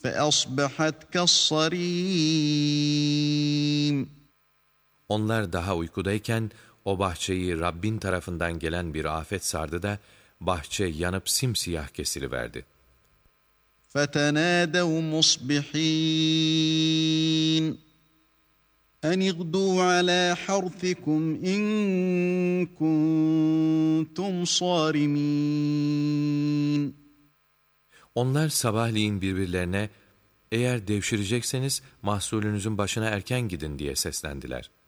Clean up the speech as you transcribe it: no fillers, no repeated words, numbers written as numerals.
فَأَصْبَحَتْ كَالصَّرِيمِ. Onlar daha uykudayken o bahçeyi Rabbin tarafından gelen bir afet sardı da bahçe yanıp simsiyah kesiliverdi. فَتَنَادَوْا مُصْبِحِينَ أَنِ اغْدُوا عَلَى حَرْثِكُمْ إِنْ كُنْتُمْ صَارِمِينَ. Onlar sabahleyin birbirlerine eğer devşirecekseniz mahsulünüzün başına erken gidin diye seslendiler.